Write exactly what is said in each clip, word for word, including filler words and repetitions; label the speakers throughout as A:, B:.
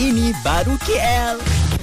A: Ini baru K L.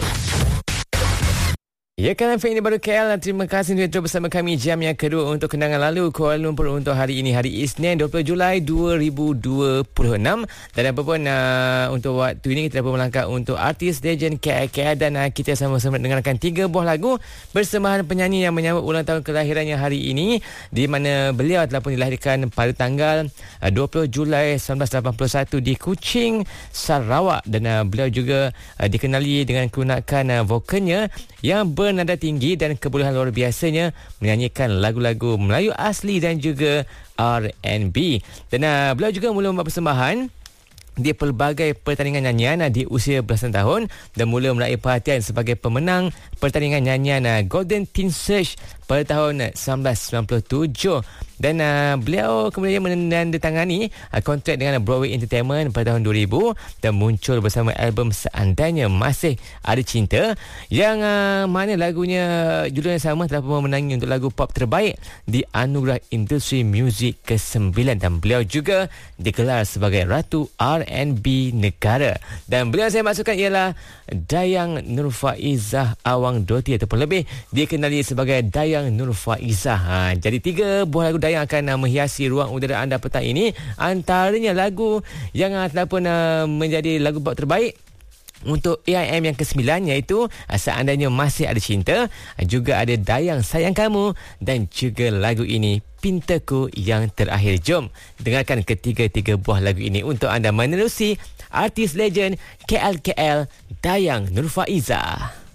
B: Ya, kan F M ini baru K L. Terima kasih untuk terus bersama kami jam yang kedua untuk kenangan lalu Kuala Lumpur untuk hari ini, hari Isnin dua puluh Julai dua ribu dua puluh enam. Dan apa pun uh, untuk waktu ini kita dapat melangkah untuk artis legend K L K L dan uh, kita sama-sama dengarkan tiga buah lagu bersembahan penyanyi yang menyambut ulang tahun kelahirannya hari ini, di mana beliau telah pun dilahirkan pada tanggal uh, dua puluh Julai seribu sembilan ratus lapan puluh satu di Kuching, Sarawak. Dan uh, beliau juga uh, dikenali dengan kelunakan uh, vokalnya yang bernada tinggi dan kebolehan luar biasanya menyanyikan lagu-lagu Melayu asli dan juga R and B. Dan uh, beliau juga mula membuat persembahan di pelbagai pertandingan nyanyian uh, di usia belasan tahun dan mula meraih perhatian sebagai pemenang pertandingan nyanyian uh, Golden Teen Search pada tahun uh, seribu sembilan ratus sembilan puluh tujuh. Dan uh, beliau kemudian menandatangani uh, kontrak dengan Broadway Entertainment pada tahun dua ribu dan muncul bersama album Seandainya Masih Ada Cinta, yang uh, mana lagunya judul yang sama telah memenangi untuk lagu pop terbaik di Anugerah Industri Muzik ke sembilan, dan beliau juga digelar sebagai Ratu R and B Negara. Dan beliau saya maksudkan ialah Dayang Nurfaizah Awang Doti, ataupun lebih dikenali sebagai Dayang Nurfaizah. Ha, jadi tiga buah lagu yang akan uh, menghiasi ruang udara anda petang ini. Antaranya lagu yang uh, telah pun uh, menjadi lagu pop terbaik untuk A I M yang kesembilan, iaitu uh, Seandainya Masih Ada Cinta. Uh, juga ada Dayang Sayang Kamu dan juga lagu ini Pintaku Yang Terakhir. Jom dengarkan ketiga-tiga buah lagu ini untuk anda menerusi artis legend K L K L Dayang Nurfaizah.